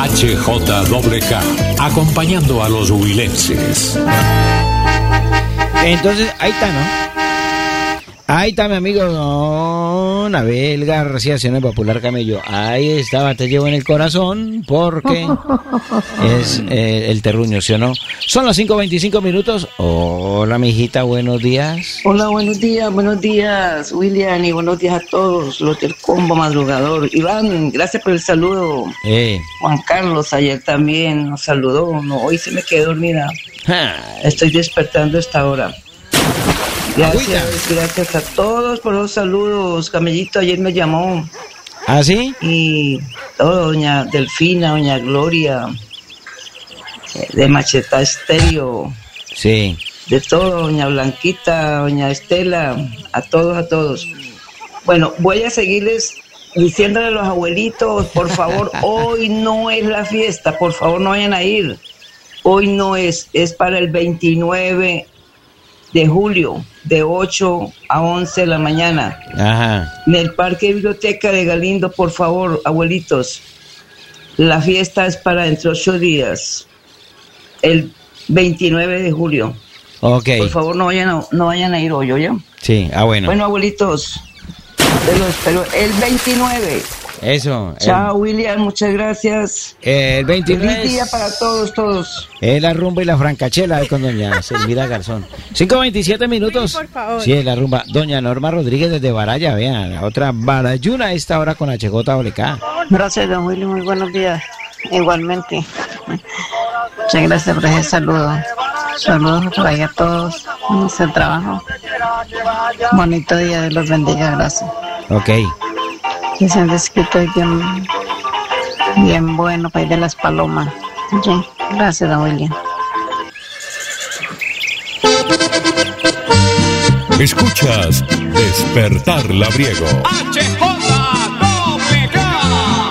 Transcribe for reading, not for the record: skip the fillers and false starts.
HJKK, acompañando a los huilenses. Entonces, ahí está, ¿no? Ahí está mi amigo Don Abel García, Acción Popular Camello. Ahí estaba, te llevo en el corazón, porque es el terruño, ¿sí o no? Son las 5:25. Hola, mijita, buenos días. Hola, buenos días, William, y buenos días a todos los del combo madrugador. Iván, gracias por el saludo. Juan Carlos, ayer también nos saludó. No, hoy se me quedé dormida. Estoy despertando a esta hora. Gracias a todos por los saludos. Camellito ayer me llamó. ¿Ah, sí? Y todo, doña Delfina, doña Gloria, de Macheta Estéreo. Sí. De todo, doña Blanquita, doña Estela, a todos. Bueno, voy a seguirles diciéndole a los abuelitos, por favor, hoy no es la fiesta, por favor no vayan a ir. Hoy no es para el 29 de julio, de 8 a 11 de la mañana. Ajá. En el Parque Biblioteca de Galindo, por favor, abuelitos. La fiesta es para dentro de 8 días, el 29 de julio. Ok. Por favor, no vayan a ir hoy, ¿oye? Sí, bueno. Bueno, abuelitos, te lo espero el 29. Eso. Chao, William, muchas gracias. El 29. Feliz día para todos. La rumba y la francachela con doña Selmira Garzón. 5:27. Sí, por favor. Sí, la rumba. Doña Norma Rodríguez desde Baraya, vean, la otra Barayuna a esta hora con HJWK. Gracias, don Willy, muy buenos días. Igualmente. Muchas gracias por ese saludo. Saludos por ahí a todos en ese trabajo. Bonito día, Dios los bendiga, gracias. Ok. Que se han descrito bien bueno para ir de las palomas. Sí, gracias, don William. Escuchas Despertar Labriego. HJ